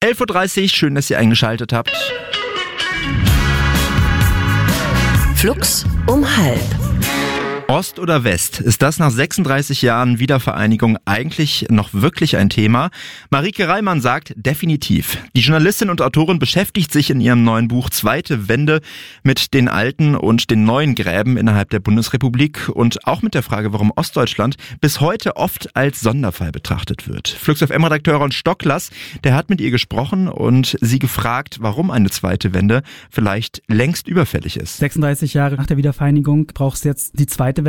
11.30 Uhr, schön, dass ihr eingeschaltet habt. Flux um 12:30. Ost oder West? Ist das nach 36 Jahren Wiedervereinigung eigentlich noch wirklich ein Thema? Marieke Reimann sagt, definitiv. Die Journalistin und Autorin beschäftigt sich in ihrem neuen Buch Zweite Wende mit den alten und den neuen Gräben innerhalb der Bundesrepublik und auch mit der Frage, warum Ostdeutschland bis heute oft als Sonderfall betrachtet wird. Flux FM-Redakteur Ron Stocklass, der hat mit ihr gesprochen und sie gefragt, warum eine zweite Wende vielleicht längst überfällig ist. 36 Jahre nach der Wiedervereinigung braucht es jetzt die zweite